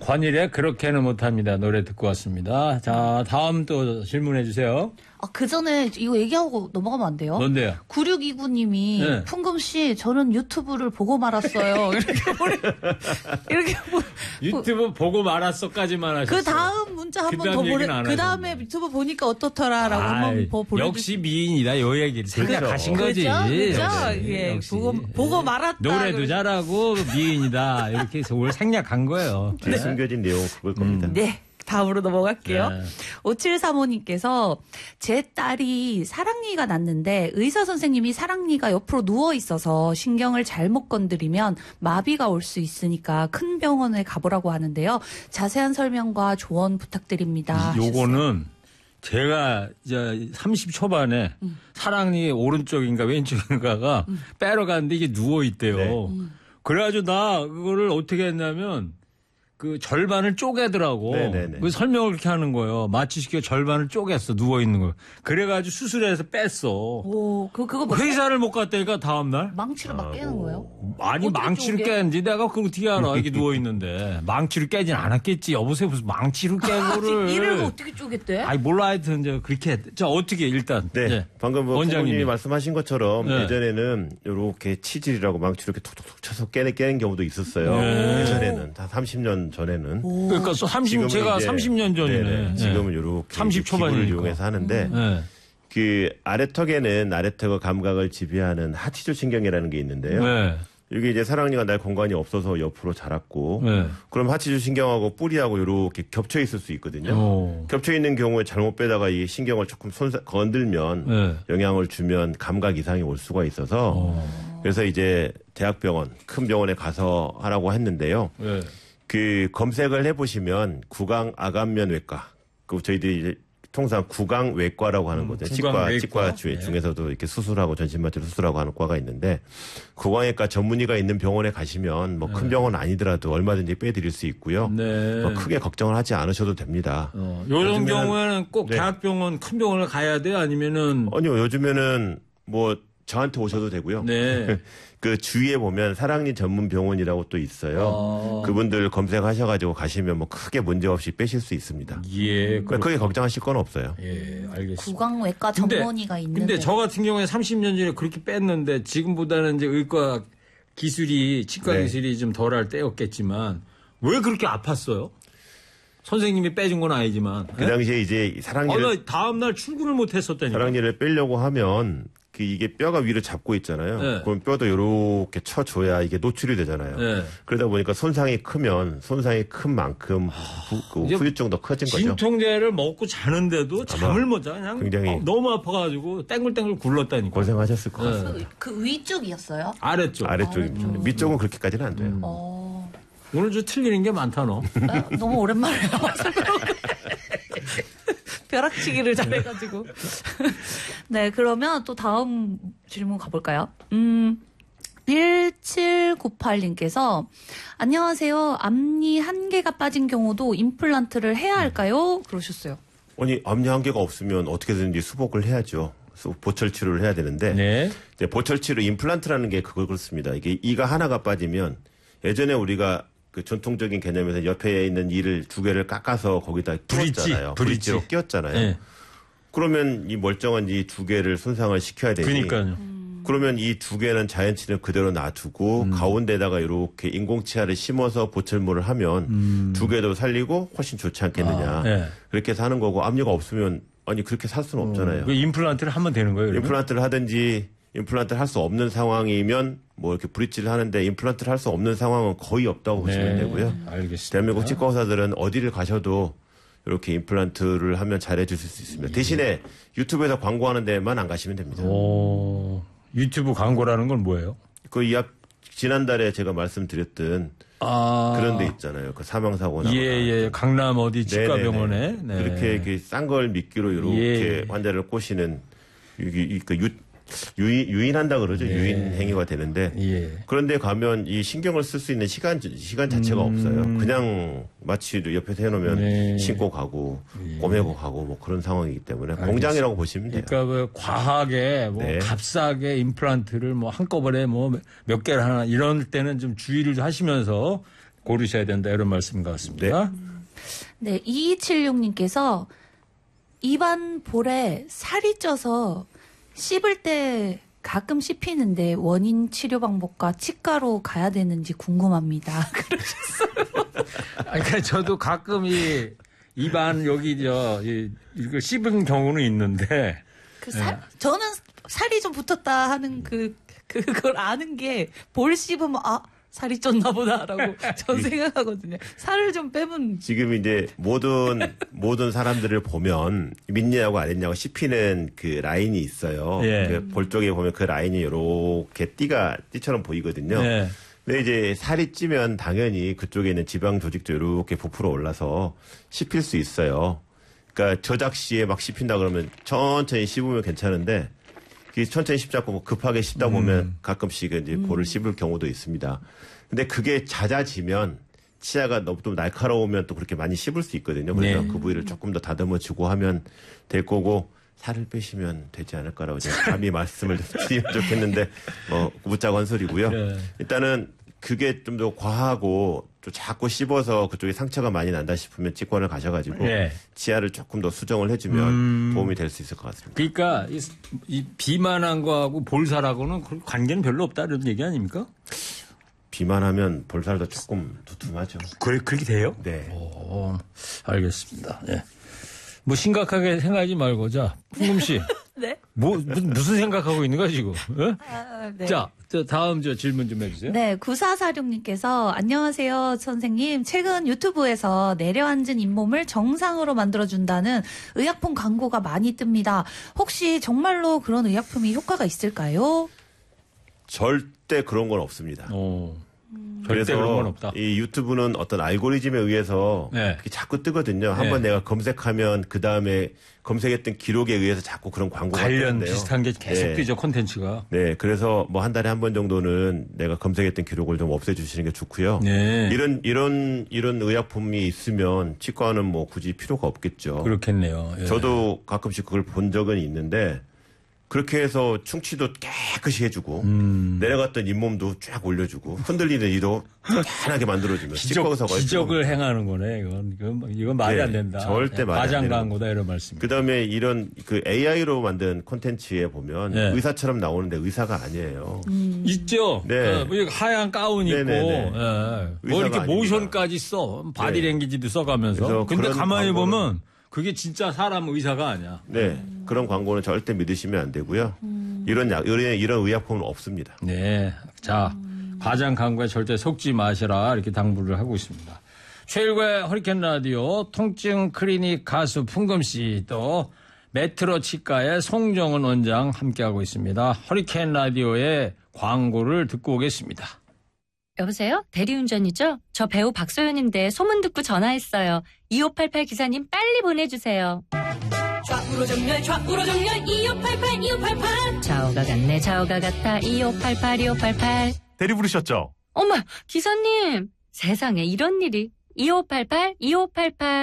권일의 그렇게는 못합니다. 노래 듣고 왔습니다. 자, 다음 또 질문해 주세요. 그 전에 이거 얘기하고 넘어가면 안 돼요? 뭔데요? 9629님이 네. 풍금씨 저는 유튜브를 보고 말았어요. 이렇게 유튜브 보고 말았어까지만 하셨어요. 그 다음 문자 한 번 더 그다음 얘기는 안 그 다음에 유튜브 보니까 어떻더라라고 한번 더 보내주세요. 역시 미인이다. 요 얘기를 생각하신 거지. 그죠? 역시. 예, 역시. 보고 말았다. 노래도 잘하고 미인이다. 이렇게 해서 오늘 생략한 거예요. 뒤에 숨겨진 내용은 그걸 겁니다. 네. 다음으로 넘어갈게요. 네. 5735님께서 제 딸이 사랑니가 났는데 의사 선생님이 사랑니가 옆으로 누워 있어서 신경을 잘못 건드리면 마비가 올 수 있으니까 큰 병원에 가보라고 하는데요. 자세한 설명과 조언 부탁드립니다. 요거는 제가 이제 30 초반에 사랑니 오른쪽인가 왼쪽인가가 빼러 갔는데 이게 누워 있대요. 네. 그래가지고 나 그거를 어떻게 했냐면 그 절반을 쪼개더라고. 네네네. 그 설명을 그렇게 하는 거예요. 마취시켜 절반을 쪼갰어. 누워 있는 거. 그래가지고 수술해서 뺐어. 오, 그거 뭐 회사를 못 갔다니까 다음 날. 망치를 막 깨는 거예요? 아니 어떻게 망치를 쪼개? 깼는지 내가 그걸 어떻게 알아. 이게 누워 있는데 망치를 깨진 않았겠지. 여보세요 무슨 망치를 깨고를. 이를 어떻게 쪼갰대? 아니 몰라 하여튼 이제 그렇게 했대. 자 어떻게 일단. 네. 예. 방금 뭐 원장님이. 부모님이 말씀하신 것처럼 네. 예전에는 이렇게 치질이라고 망치로 이렇게 톡톡톡 쳐서 깨는 경우도 있었어요. 네. 예전에는 다 30년 전에는. 그러니까 30 제가 이제 30년 전이네. 네네. 지금은 이렇게 30 기구를 초반이니까. 이용해서 하는데 네. 그 아래턱에는 아래턱의 감각을 지배하는 하치조 신경이라는 게 있는데요. 네. 이게 이제 사랑니가 날 공간이 없어서 옆으로 자랐고 네. 그럼 하치조 신경하고 뿌리하고 이렇게 겹쳐 있을 수 있거든요. 오. 겹쳐 있는 경우에 잘못 빼다가 이 신경을 조금 건들면 네. 영향을 주면 감각 이상이 올 수가 있어서 그래서 이제 대학병원 큰 병원에 가서 하라고 했는데요. 네. 그 검색을 해보시면 구강아간면외과 그 저희들이 이제 통상 구강외과라고 하는 거죠. 구강외과. 치과 네. 중에서도 이렇게 수술하고 전신마취로 수술하고 하는 과가 있는데 구강외과 전문의가 있는 병원에 가시면 뭐 큰 병원 아니더라도 얼마든지 빼드릴 수 있고요. 네. 뭐 크게 걱정을 하지 않으셔도 됩니다. 요런 요즘에는- 경우에는 꼭 네. 대학병원 큰 병원을 가야 돼요? 아니면은 아니요, 요즘에는 뭐 저한테 오셔도 되고요. 네. 그 주위에 보면 사랑니 전문 병원이라고 또 있어요. 그분들 검색하셔가지고 가시면 뭐 크게 문제 없이 빼실 수 있습니다. 예. 그러니까 크게 걱정하실 건 없어요. 예, 알겠습니다. 구강외과 근데- 전문의가 있는데. 근데 저 같은 경우에 30년 전에 그렇게 뺐는데 지금보다는 이제 의과 기술이 치과 네. 기술이 좀 덜할 때였겠지만 왜 그렇게 아팠어요? 선생님이 빼준 건 아니지만. 그 당시에 이제 나 다음 날 출근을 못 했었다니까. 사랑니를 빼려고 하면 그 이게 뼈가 위로 잡고 있잖아요. 네. 그럼 뼈도 이렇게 쳐줘야 이게 노출이 되잖아요. 네. 그러다 보니까 손상이 크면 손상이 큰 만큼 이제 후유증도 커진 거죠. 진통제를 먹고 자는데도 잠을 못 자. 그냥 굉장히 너무 아파가지고 땡글땡글 굴렀다니까. 고생하셨을 것 같아요. 그 위쪽이었어요? 아래쪽. 아래쪽입니다. 밑쪽은 그렇게까지는 안 돼요. 오늘 좀 틀리는 게 많다 너. 너무 오랜만에 나와서 벼락치기를 잘해가지고. 네, 그러면 또 다음 질문 가볼까요? 1798님께서 안녕하세요. 앞니 한 개가 빠진 경우도 임플란트를 해야 할까요? 그러셨어요. 아니 앞니 한 개가 없으면 어떻게든지 수복을 해야죠. 보철 치료를 해야 되는데 네. 이제 보철 치료 임플란트라는 게 그걸 그렇습니다. 이게 이가 하나가 빠지면 예전에 우리가 그 전통적인 개념에서 옆에 있는 이를 두 개를 깎아서 거기다 끼웠잖아요. 브릿지로 끼웠잖아요. 네. 그러면 이 멀쩡한 이 두 개를 손상을 시켜야 되니. 그러니까요. 그러면 이 두 개는 자연치를 그대로 놔두고 가운데다가 이렇게 인공치아를 심어서 보철물을 하면 두 개도 살리고 훨씬 좋지 않겠느냐. 네. 그렇게 해서 하는 거고 앞니가 없으면 아니 그렇게 살 수는 없잖아요. 그 임플란트를 하면 되는 거예요? 그러면? 임플란트를 하든지 임플란트를 할 수 없는 상황이면 뭐 이렇게 브릿지를 하는데 임플란트를 할 수 없는 상황은 거의 없다고 보시면 되고요. 알겠습니다. 대한민국 치과 의사들은 어디를 가셔도 이렇게 임플란트를 하면 잘해 주실 수 있습니다. 대신에 유튜브에서 광고하는 데만 안 가시면 됩니다. 오, 유튜브 광고라는 건 뭐예요? 그 이 지난달에 제가 말씀드렸던 그런 데 있잖아요. 그 사망사고나. 예. 강남 어디 치과병원에. 네. 그렇게 싼 걸 미끼로 이렇게 환자를 꼬시는 유인한다 그러죠. 유인 행위가 되는데. 예. 그런데 가면 이 신경을 쓸 수 있는 시간 자체가 없어요. 그냥 마취 옆에서 해놓으면 신고 가고 꼬매고 가고 뭐 그런 상황이기 때문에 공장이라고 보시면 돼요. 그러니까 그 과하게 뭐 네. 값싸게 임플란트를 뭐 한꺼번에 뭐 몇 개를 하나 이럴 때는 좀 주의를 하시면서 고르셔야 된다 이런 말씀인 것 같습니다. 네, 2276님께서 입안 볼에 살이 쪄서 씹을 때 가끔 씹히는데 원인 치료 방법과 치과로 가야 되는지 궁금합니다. 그러니까 저도 가끔 입안 여기 이거 씹은 경우는 있는데 저는 살이 좀 붙었다 하는 그걸 아는 게 볼 씹으면 살이 쪘나 보다라고 전 생각하거든요. 살을 좀 빼면 지금 이제 모든 사람들을 보면 믿냐고 안 했냐고 씹히는 그 라인이 있어요. 예. 그 볼 쪽에 보면 그 라인이 이렇게 띠처럼 보이거든요. 예. 근데 이제 살이 찌면 당연히 그쪽에 있는 지방 조직도 이렇게 부풀어 올라서 씹힐 수 있어요. 그러니까 저작 시에 막 씹힌다 그러면 천천히 씹으면 괜찮은데 천천히 씹자고 뭐 급하게 씹다 보면 가끔씩 이제 볼을 씹을 경우도 있습니다. 근데 그게 잦아지면 치아가 너무 좀 날카로우면 또 그렇게 많이 씹을 수 있거든요. 그래서 네. 그 부위를 조금 더 다듬어주고 하면 될 거고 살을 빼시면 되지 않을까라고 제가 감히 말씀을 드리면 좋겠는데 묻자고 한 소리고요. 네. 일단은 그게 좀 더 과하고 또 자꾸 씹어서 그쪽에 상처가 많이 난다 싶으면 치과를 가셔가지고 네. 치아를 조금 더 수정을 해주면 도움이 될 수 있을 것 같습니다. 그러니까 이 비만한 거하고 볼살하고는 관계는 별로 없다 이런 얘기 아닙니까? 비만하면 볼살도 조금 두툼하죠. 그렇게 돼요? 네. 오, 알겠습니다. 예. 뭐 심각하게 생각하지 말고 자 풍금 씨. 네. 무슨 생각하고 있는 거야 지금? 예? 네. 자, 다음 질문 좀 해주세요. 네, 9446님께서 안녕하세요, 선생님. 최근 유튜브에서 내려앉은 잇몸을 정상으로 만들어준다는 의약품 광고가 많이 뜹니다. 혹시 정말로 그런 의약품이 효과가 있을까요? 절대 그런 건 없습니다. 절대 그런 건 없다. 이 유튜브는 어떤 알고리즘에 의해서 네. 이렇게 자꾸 뜨거든요. 한번 내가 검색하면 그 다음에 검색했던 기록에 의해서 자꾸 그런 광고가 관련 뜨는데요. 비슷한 게 계속 네. 뜨죠, 콘텐츠가. 네, 그래서 뭐 한 달에 한 번 정도는 내가 검색했던 기록을 좀 없애주시는 게 좋고요. 네. 이런 의약품이 있으면 치과는 뭐 굳이 필요가 없겠죠. 그렇겠네요. 예. 저도 가끔씩 그걸 본 적은 있는데 그렇게 해서 충치도 깨끗이 해주고 내려갔던 잇몸도 쫙 올려주고 흔들리는 이도 편하게 만들어주면 기적을 행하는 거네. 이건 말이 안 된다. 절대 말이 안 과장 되는 광고다 이런 말씀입니다. 그다음에 이런 그 AI로 만든 콘텐츠에 보면 네. 의사처럼 나오는데 의사가 아니에요. 있죠. 네. 하얀 가운 입고 네네네. 뭐 이렇게 의사가 모션까지 써. 바디랭귀지도 써가면서. 근데 그런 가만히 광고는- 보면 그게 진짜 사람 의사가 아니야. 네, 그런 광고는 절대 믿으시면 안 되고요. 이런 의약품은 없습니다. 네. 자, 과장 광고에 절대 속지 마시라 이렇게 당부를 하고 있습니다. 최일과의 허리케인 라디오 통증 클리닉 가수 풍금 씨 또 메트로 치과의 송정은 원장 함께하고 있습니다. 허리케인 라디오의 광고를 듣고 오겠습니다. 여보세요? 대리운전이죠? 저 배우 박소연인데 소문 듣고 전화했어요. 2588 기사님 빨리 보내주세요. 좌우로 정렬 2588 2588 좌우가 같네 좌우가 같아 2588 2588 대리 부르셨죠? 어머 기사님 세상에 이런 일이 2588 2588